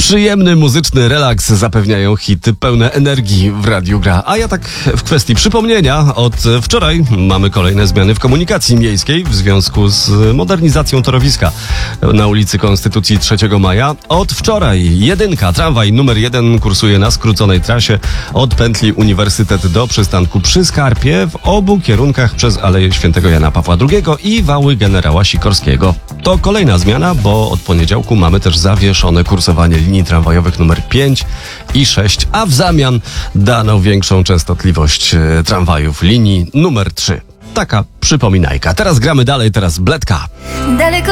Przyjemny muzyczny relaks zapewniają hity pełne energii w Radiu Gra. A ja tak w kwestii przypomnienia, od wczoraj mamy kolejne zmiany w komunikacji miejskiej w związku z modernizacją torowiska na ulicy Konstytucji 3 Maja. Od wczoraj tramwaj numer 1 kursuje na skróconej trasie od pętli Uniwersytet do przystanku przy Skarpie w obu kierunkach przez Aleję Świętego Jana Pawła II i wały Generała Sikorskiego. To kolejna zmiana, bo od poniedziałku mamy też zawieszone kursowanie linii tramwajowych numer 5 i 6, a w zamian dano większą częstotliwość tramwajów linii numer 3. Taka przypominajka. Teraz gramy dalej, teraz Bledka. Daleko